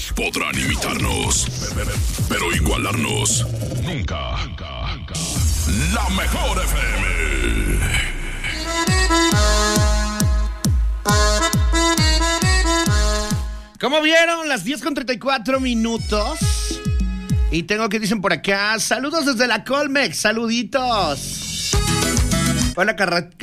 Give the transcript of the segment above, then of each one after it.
Podrán imitarnos, pero igualarnos nunca. La Mejor FM. ¿Cómo vieron? Las 10:34. Y tengo que dicen por acá, saludos desde la Colmex, saluditos. Hola,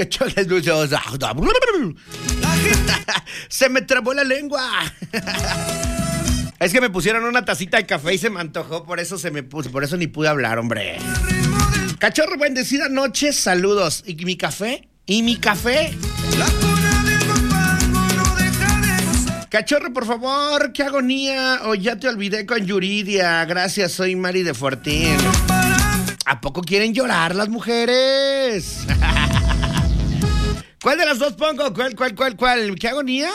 se me trabó la lengua. Es que me pusieron una tacita de café y se me antojó, por eso por eso ni pude hablar, hombre. Cachorro, bendecida noche, saludos. ¿Y mi café? Cachorro, por favor, qué agonía. O ya te olvidé con Yuridia. Gracias, soy Mari de Fortín. ¿A poco quieren llorar las mujeres? ¿Cuál de las dos pongo? ¿Cuál? ¿Qué agonía?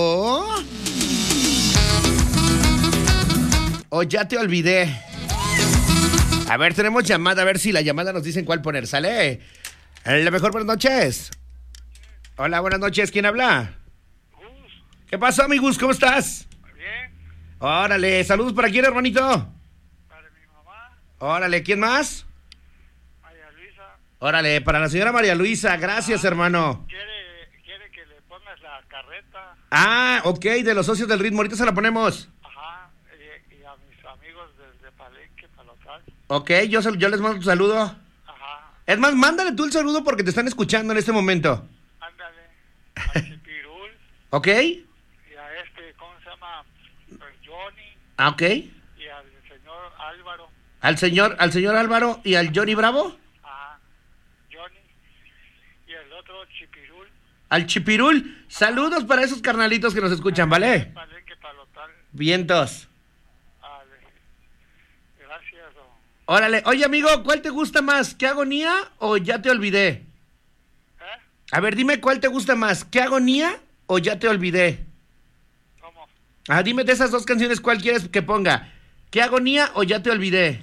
O ya te olvidé. A ver, tenemos llamada, a ver si la llamada nos dicen cuál poner. ¿Sale? La Mejor, buenas noches. Hola, buenas noches. ¿Quién habla? Gus. ¿Qué pasó, mi Gus? ¿Cómo estás? Bien. Órale, saludos para quién, hermanito. Para mi mamá. Órale, ¿quién más? María Luisa. Órale, para la señora María Luisa. Gracias, hermano. Quiere que le pongas la carreta. Ah, ok, de los socios del ritmo. Ahorita se la ponemos. Ajá. Y a mis amigos desde Palenque, Palotal. Ok, yo les mando un saludo. Ajá. Es más, mándale tú el saludo porque te están escuchando en este momento. Ándale. A Chipirul. ¿Ok? Y a ¿cómo se llama? Johnny. Ah, ok. Y al señor Álvaro. Al señor Álvaro y al Johnny Bravo. Ajá. Johnny. Y el otro Chipirul. Al Chipirul. Saludos para esos carnalitos que nos escuchan, ¿vale? Palenque, Palotal. Vientos. Vale. Gracias, don. Órale. Oye, amigo, ¿cuál te gusta más? ¿Qué agonía o ya te olvidé? A ver, dime cuál te gusta más. ¿Qué agonía o ya te olvidé? ¿Cómo? Ah, dime de esas dos canciones cuál quieres que ponga. ¿Qué agonía o ya te olvidé?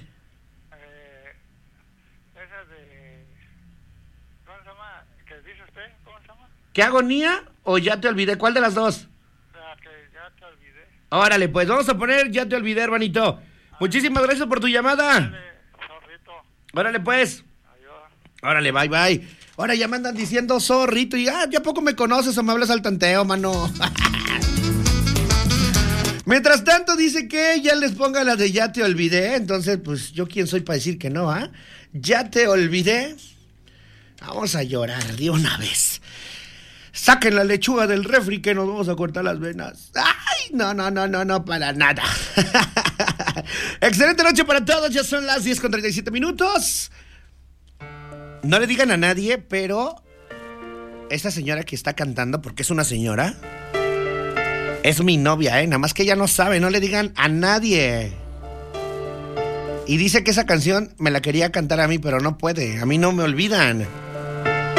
Esa de... ¿Cómo se llama? ¿Qué dice usted? ¿Cómo se llama? ¿Qué agonía o ya te olvidé? ¿Cuál de las dos? La que ya te olvidé. Órale, pues vamos a poner ya te olvidé, hermanito. Muchísimas gracias por tu llamada. Dale, zorrito. Órale, pues. Adiós. Órale, bye. Ahora ya me andan diciendo zorrito y ya poco me conoces o me hablas al tanteo, mano. Mientras tanto dice que ya les ponga la de ya te olvidé. Entonces, pues, ¿yo quién soy para decir que no, ah? Ya te olvidé. Vamos a llorar de una vez. Saquen la lechuga del refri que nos vamos a cortar las venas. Ay, no, para nada. Excelente noche para todos. Ya son las 10:37. No le digan a nadie, pero esta señora que está cantando, porque es una señora, es mi novia, nada más que ella no sabe, no le digan a nadie. Y dice que esa canción me la quería cantar a mí, pero no puede, a mí no me olvidan.